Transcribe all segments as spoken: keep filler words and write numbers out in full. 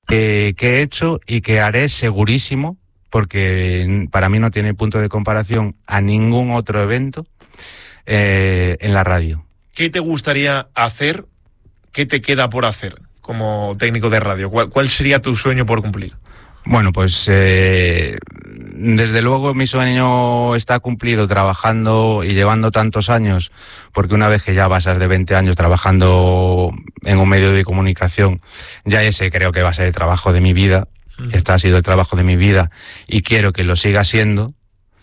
eh, que he hecho y que haré segurísimo, porque para mí no tiene punto de comparación a ningún otro evento eh, en la radio. ¿Qué te gustaría hacer? ¿Qué te queda por hacer como técnico de radio? ¿Cuál, cuál sería tu sueño por cumplir? Bueno, pues eh, desde luego mi sueño está cumplido trabajando y llevando tantos años, porque una vez que ya pasas de veinte años trabajando en un medio de comunicación, ya ese creo que va a ser el trabajo de mi vida. Uh-huh. Este ha sido el trabajo de mi vida y quiero que lo siga siendo.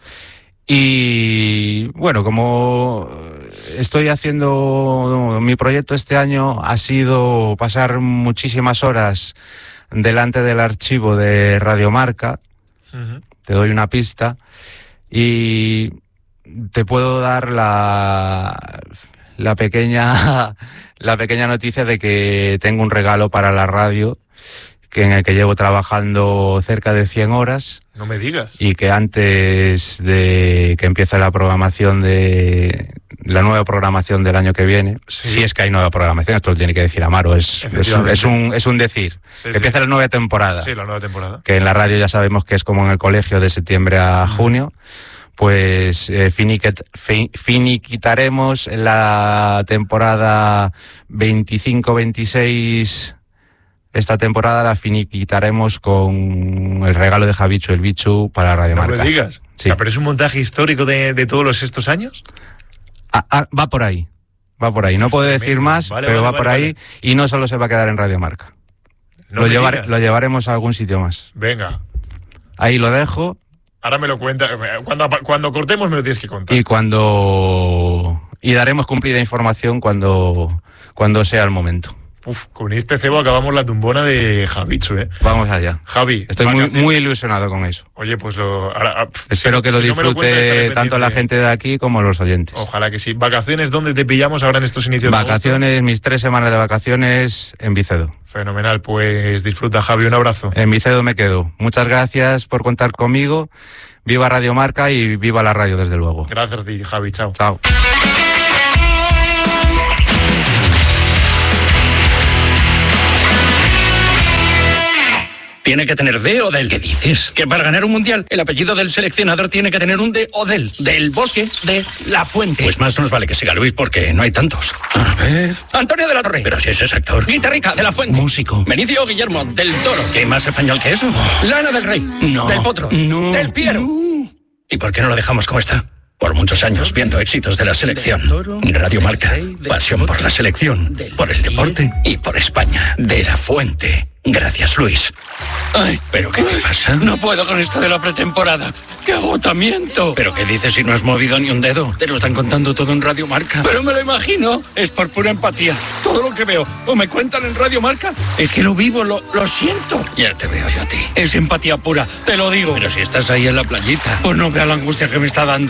Y bueno, como estoy haciendo mi proyecto este año, ha sido pasar muchísimas horas delante del archivo de Radio Marca. Uh-huh. Te doy una pista y te puedo dar la, la pequeña la pequeña noticia de que tengo un regalo para la radio, que en el que llevo trabajando cerca de cien horas. No me digas. Y que antes de que empiece la programación de la nueva programación del año que viene, sí. Si es que hay nueva programación, esto lo tiene que decir Amaro, es, es, es, un, es un decir, sí, que sí. Empieza la nueva temporada. Sí, la nueva temporada. Que en la radio ya sabemos que es como en el colegio, de septiembre a uh-huh. junio. Pues eh, finiquet, fin, finiquitaremos la temporada veinticinco veintiséis. Esta temporada la finiquitaremos con el regalo de Javichu, el Bichu, para Radio Marca. No me digas. Sí. O sea, ¿pero es un montaje histórico de, de todos los, estos años? Ah, ah, va por ahí. Va por ahí. No puedo decir más, vale, pero vale, va vale, por ahí. Vale. Y no solo se va a quedar en Radio Marca. No lo, llevar, lo llevaremos a algún sitio más. Venga. Ahí lo dejo. Ahora me lo cuenta. Cuando, cuando cortemos me lo tienes que contar. Y cuando... Y daremos cumplida información cuando, cuando sea el momento. Uf, con este cebo acabamos la tumbona de Javichu, ¿eh? Vamos allá. Javi. Estoy muy, muy ilusionado con eso. Oye, pues lo... Ahora, espero si, que lo si disfrute no lo cuentas, tanto la gente de aquí como los oyentes. Ojalá que sí. ¿Vacaciones dónde te pillamos ahora en estos inicios de agosto? Vacaciones, mis tres semanas de vacaciones en Vicedo. Fenomenal, pues disfruta, Javi, un abrazo. En Vicedo me quedo. Muchas gracias por contar conmigo. Viva Radio Marca y viva la radio, desde luego. Gracias a ti, Javi. Chao. Chao. Tiene que tener de o del. ¿Qué dices? Que para ganar un mundial, el apellido del seleccionador tiene que tener un de o del. Del Bosque, de La Fuente. Pues más nos vale que siga Luis, porque no hay tantos. A ver... Antonio de la Torre. Pero si ese es actor. Guitarrica, de La Fuente. Músico. Benicio Guillermo, del Toro. ¿Qué más español que eso? Oh. Lana del Rey. No. Del Potro. No. Del Piero. No. ¿Y por qué no lo dejamos como está? Por muchos años viendo éxitos de la selección. Radio Marca. Pasión por la selección, por el deporte y por España. De La Fuente. Gracias, Luis. Ay, ¿pero qué te pasa? No puedo con esto de la pretemporada. ¡Qué agotamiento! ¿Pero qué dices si no has movido ni un dedo? Te lo están contando todo en Radio Marca. Pero me lo imagino. Es por pura empatía. Todo lo que veo o me cuentan en Radio Marca es que lo vivo, lo, lo siento. Ya te veo yo a ti. Es empatía pura, te lo digo. Pero si estás ahí en la playita, pues no veas la angustia que me está dando.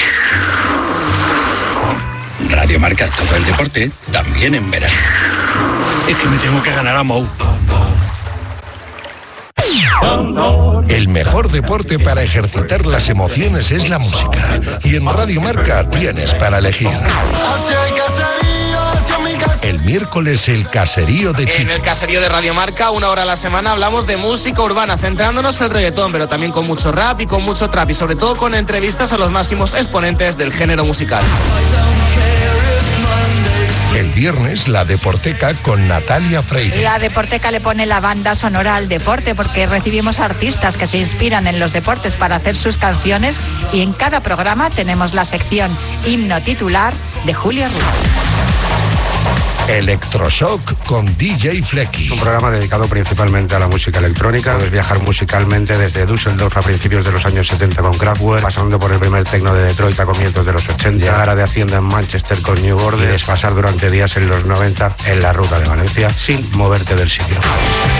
Radio Marca, todo el deporte, también en verano. Es que me tengo que ganar a Mou. El mejor deporte para ejercitar las emociones es la música. Y en Radio Marca tienes para elegir. El miércoles, el caserío de Chico. En el caserío de Radio Marca, una hora a la semana, hablamos de música urbana, centrándonos en el reggaetón, pero también con mucho rap y con mucho trap, y sobre todo con entrevistas a los máximos exponentes del género musical. El viernes, la Deporteca con Natalia Freire. La Deporteca le pone la banda sonora al deporte, porque recibimos artistas que se inspiran en los deportes para hacer sus canciones, y en cada programa tenemos la sección himno titular de Julio Ruiz. Electroshock con D J Flecky. Un programa dedicado principalmente a la música electrónica. Puedes viajar musicalmente desde Düsseldorf a principios de los años setenta con Kraftwerk, pasando por el primer techno de Detroit a comienzos de los ochenta, llegar a de Hacienda en Manchester con New Order y desfasar durante días en los noventa en la ruta de Valencia sin moverte del sitio.